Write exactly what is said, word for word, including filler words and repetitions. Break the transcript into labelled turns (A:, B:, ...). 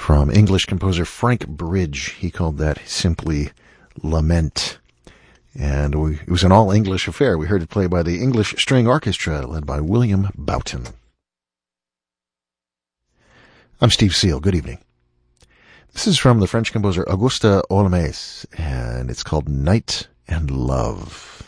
A: from English composer Frank Bridge. He called that simply Lament. And we, it was an all-English affair. We heard it played by the English String Orchestra, led by William Boughton. I'm Steve Seal. Good evening. This is from the French composer Auguste Olmès, and it's called Night and Love.